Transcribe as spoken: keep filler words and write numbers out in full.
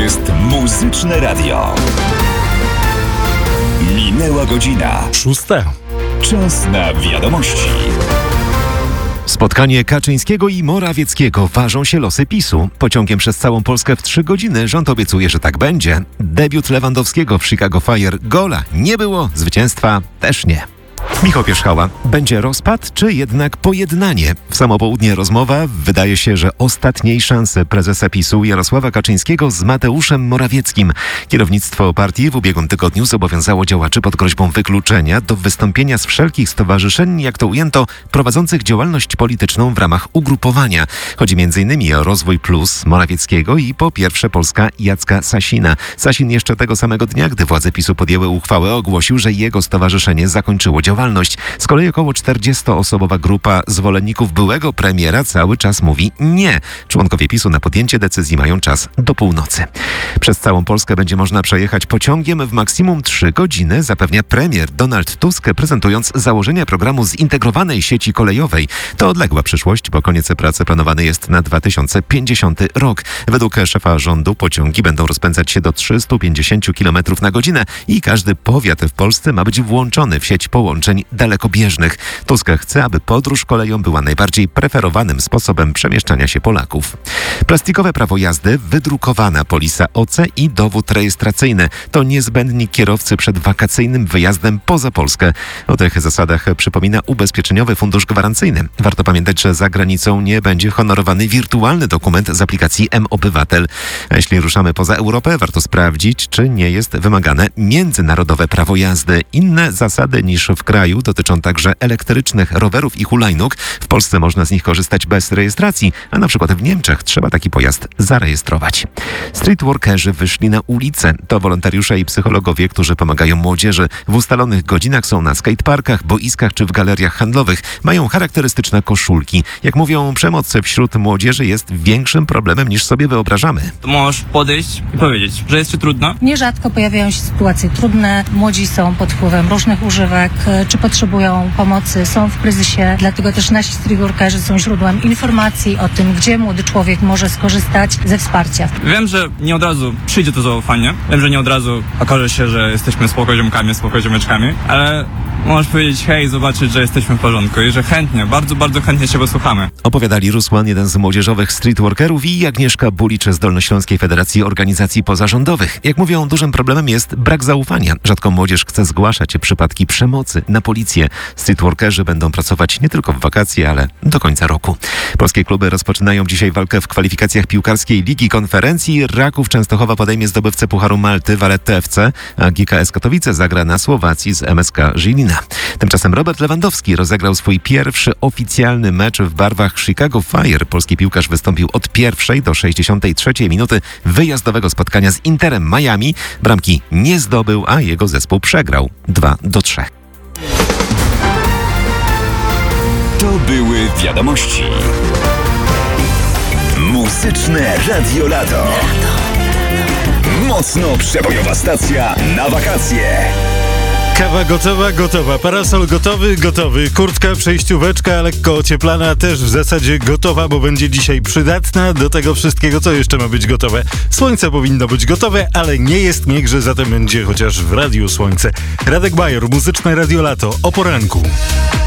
jest Muzyczne Radio. Minęła godzina. Szósta. Czas na wiadomości. Spotkanie Kaczyńskiego i Morawieckiego ważą się losy PiSu. Pociągiem przez całą Polskę w trzy godziny rząd obiecuje, że tak będzie. Debiut Lewandowskiego w Chicago Fire. Gola nie było, zwycięstwa też nie. Michał Pierzchała. Będzie rozpad, czy jednak pojednanie? W samo południe rozmowa. Wydaje się, że ostatniej szansy prezesa PiSu Jarosława Kaczyńskiego z Mateuszem Morawieckim. Kierownictwo partii w ubiegłym tygodniu zobowiązało działaczy pod groźbą wykluczenia do wystąpienia z wszelkich stowarzyszeń, jak to ujęto, prowadzących działalność polityczną w ramach ugrupowania. Chodzi m.in. o Rozwój Plus Morawieckiego i Po Pierwsze Polska Jacka Sasina. Sasin jeszcze tego samego dnia, gdy władze PiSu podjęły uchwałę, ogłosił, że jego stowarzyszenie zakończyło działalność. Z kolei około czterdziestoosobowa grupa zwolenników byłego premiera cały czas mówi nie. Członkowie PiSu na podjęcie decyzji mają czas do północy. Przez całą Polskę będzie można przejechać pociągiem w maksimum trzy godziny, zapewnia premier Donald Tusk, prezentując założenia programu zintegrowanej sieci kolejowej. To odległa przyszłość, bo koniec pracy planowany jest na dwa tysiące pięćdziesiąty rok. Według szefa rządu pociągi będą rozpędzać się do trzysta pięćdziesiąt kilometrów na godzinę i każdy powiat w Polsce ma być włączony w sieć połączeń dalekobieżnych. Tusk chce, aby podróż koleją była najbardziej preferowanym sposobem przemieszczania się Polaków. Plastikowe prawo jazdy, wydrukowana polisa O C i dowód rejestracyjny to niezbędnik kierowcy przed wakacyjnym wyjazdem poza Polskę. O tych zasadach przypomina Ubezpieczeniowy Fundusz Gwarancyjny. Warto pamiętać, że za granicą nie będzie honorowany wirtualny dokument z aplikacji M-Obywatel. A jeśli ruszamy poza Europę, warto sprawdzić, czy nie jest wymagane międzynarodowe prawo jazdy. Inne zasady niż w kraju dotyczą także elektrycznych rowerów i hulajnóg. W Polsce można z nich korzystać bez rejestracji, a na przykład w Niemczech trzeba taki pojazd zarejestrować. Streetworkerzy wyszli na ulicę. To wolontariusze i psychologowie, którzy pomagają młodzieży. W ustalonych godzinach są na skateparkach, boiskach czy w galeriach handlowych. Mają charakterystyczne koszulki. Jak mówią, przemoc wśród młodzieży jest większym problemem niż sobie wyobrażamy. Możesz podejść i powiedzieć, że jest ci trudno? Nierzadko pojawiają się sytuacje trudne. Młodzi są pod wpływem różnych używek, czy potrzebują pomocy, są w kryzysie. Dlatego też nasi streetworkerzy są źródłem informacji o tym, gdzie młody człowiek może skorzystać ze wsparcia. Wiem, że nie od razu przyjdzie to zaufanie. Wiem, że nie od razu okaże się, że jesteśmy spoko-ziomkami, spoko-ziomeczkami, ale możesz powiedzieć hej, zobaczyć, że jesteśmy w porządku i że chętnie, bardzo, bardzo chętnie się posłuchamy. Opowiadali Rusłan, jeden z młodzieżowych streetworkerów, i Agnieszka Bulicz z Dolnośląskiej Federacji Organizacji Pozarządowych. Jak mówią, dużym problemem jest brak zaufania. Rzadko młodzież chce zgłaszać przypadki przemocy na policję. Streetworkerzy będą pracować nie tylko w wakacje, ale do końca roku. Polskie kluby rozpoczynają dzisiaj walkę w kwalifikacjach piłkarskiej Ligi Konferencji. Raków Częstochowa podejmie zdobywcę Pucharu Malty Valletta F C, a G K S Katowice zagra na Słowacji z M S K Żilina. Tymczasem Robert Lewandowski rozegrał swój pierwszy oficjalny mecz w barwach Chicago Fire. Polski piłkarz wystąpił od pierwszej do sześćdziesiątej trzeciej minuty wyjazdowego spotkania z Interem Miami. Bramki nie zdobył, a jego zespół przegrał dwa do trzech. To były wiadomości. Muzyczne Radio Lato. Mocno przebojowa stacja na wakacje. Kawa gotowa, gotowa. Parasol gotowy, gotowy. Kurtka, przejścióweczka lekko ocieplana też w zasadzie gotowa, bo będzie dzisiaj przydatna do tego wszystkiego, co jeszcze ma być gotowe. Słońce powinno być gotowe, ale nie jest, niechże zatem będzie chociaż w Radiu Słońce. Radek Bajor, Muzyczne Radio Lato o poranku.